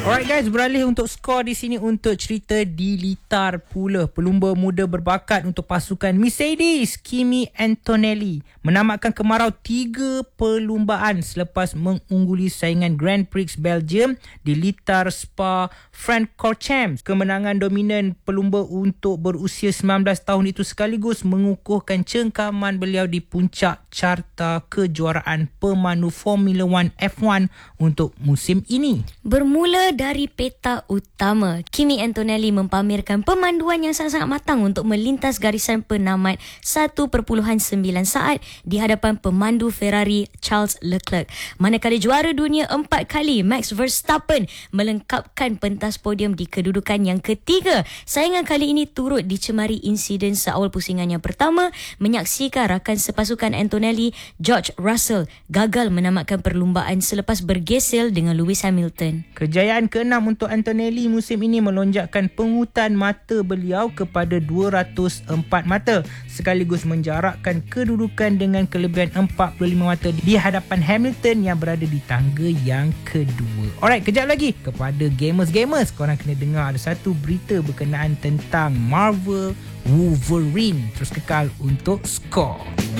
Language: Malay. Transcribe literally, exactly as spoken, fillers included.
Alright guys, beralih untuk skor di sini untuk cerita di litar pula. Pelumba muda berbakat untuk pasukan Mercedes, Kimi Antonelli, menamatkan kemarau tiga perlumbaan selepas mengungguli saingan Grand Prix Belgium di litar Spa Francorchamps. Kemenangan dominan pelumba untuk berusia sembilan belas tahun itu sekaligus mengukuhkan cengkaman beliau di puncak carta kejuaraan pemandu Formula One F one untuk musim ini. Bermula dari peta utama, Kimi Antonelli mempamerkan pemanduan yang sangat-sangat matang untuk melintas garisan penamat satu perpuluhan sembilan saat di hadapan pemandu Ferrari Charles Leclerc. Manakala juara dunia empat kali Max Verstappen melengkapkan pentas podium di kedudukan yang ketiga. Saingan kali ini turut dicemari insiden seawal pusingan yang pertama menyaksikan rakan sepasukan Antonelli, George Russell, gagal menamatkan perlumbaan selepas bergesel dengan Lewis Hamilton. Kejayaan keenam untuk Antonelli musim ini melonjakkan pengutan mata beliau kepada dua ratus empat mata, sekaligus menjarakkan kedudukan dengan kelebihan empat puluh lima mata di hadapan Hamilton yang berada di tangga yang kedua. Alright, kejap lagi kepada gamers-gamers, korang kena dengar ada satu berita berkenaan tentang Marvel Wolverine. Terus kekal untuk skor.